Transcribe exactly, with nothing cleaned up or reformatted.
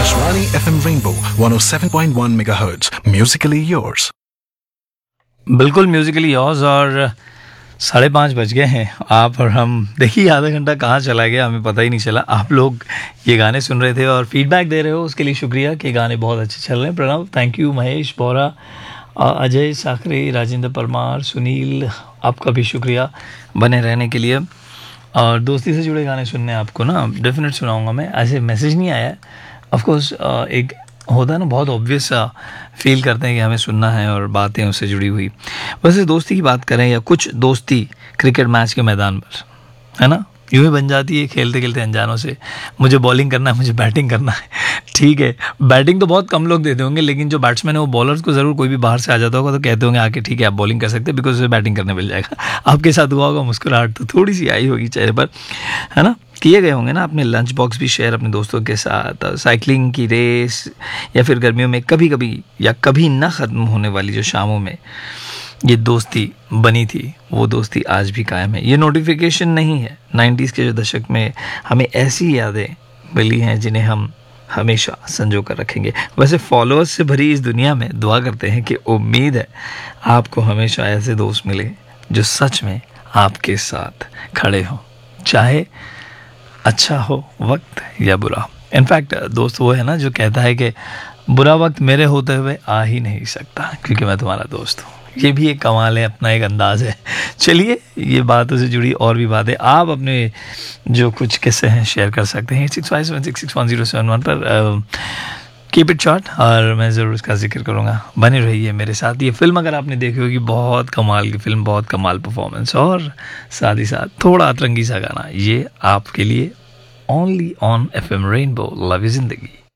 Akashwani F M Rainbow one oh seven point one megahertz. Musically yours. बिल्कुल Musically yours. और साढ़े पाँच बज गए हैं। आप और हम देखिए आधा घंटा कहाँ चला गया हमें पता ही नहीं चला। आप लोग ये गाने सुन रहे थे और फीडबैक दे रहे हो, उसके लिए शुक्रिया कि गाने बहुत अच्छे चल रहे हैं। Pranav, thank you. महेश बोरा, अजय साखरे, राजेंद्र परमार, सुनील, आपका भी शुक्रिया बने रहने के लिए। और दोस्ती से जुड़े गाने सुनने आपको ना डेफिनेट सुनाऊंगा मैं। ऐसे मैसेज नहीं आया है। ऑफकोर्स एक होता है ना, बहुत ऑब्वियस सा फील करते हैं कि हमें सुनना है और बातें उससे जुड़ी हुई। वैसे दोस्ती की बात करें या कुछ दोस्ती क्रिकेट मैच के मैदान पर, है ना, यूँ ही बन जाती है खेलते खेलते अनजानों से। मुझे बॉलिंग करना है, मुझे बैटिंग करना है, ठीक है। बैटिंग तो बहुत कम लोग देते होंगे, लेकिन जो बैट्समैन है वो बॉलर्स को ज़रूर कोई भी बाहर से आ जाता होगा तो कहते होंगे आके ठीक है आप बॉलिंग कर सकते हैं, बिकॉज उसे बैटिंग करने मिल जाएगा। आपके साथ हुआ होगा, मुस्कुराहट तो थोड़ी सी आई होगी चेहरे पर, है ना। किए गए होंगे ना अपने लंच बॉक्स भी शेयर अपने दोस्तों के साथ, साइकिलिंग की रेस, या फिर गर्मियों में कभी कभी या कभी ना ख़त्म होने वाली जो शामों में ये दोस्ती बनी थी, वो दोस्ती आज भी कायम है। ये नोटिफिकेशन नहीं है। नाइन्टीज़ के जो दशक में हमें ऐसी यादें मिली हैं जिन्हें हम हमेशा संजो कर रखेंगे। वैसे फॉलोअर्स से भरी इस दुनिया में दुआ करते हैं कि उम्मीद है आपको हमेशा ऐसे दोस्त मिले जो सच में आपके साथ खड़े हों, चाहे अच्छा हो वक्त या बुरा। इनफैक्ट दोस्त वो है ना जो कहता है कि बुरा वक्त मेरे होते हुए आ ही नहीं सकता क्योंकि मैं तुम्हारा दोस्त हूँ। ये भी एक कमाल है, अपना एक अंदाज़ है। चलिए, ये बातों से जुड़ी और भी बातें आप अपने जो कुछ किस्से हैं शेयर कर सकते हैं six five seven six six one zero seven one पर। कीप इट शॉर्ट, और मैं ज़रूर इसका जिक्र करूँगा। बने रहिए मेरे साथ। ये फिल्म अगर आपने देखी होगी, बहुत कमाल की फिल्म, बहुत कमाल परफॉर्मेंस, और साथ ही साथ थोड़ा अतरंगी सा गाना, ये आपके लिए only on F M rainbow. Love you जिंदगी।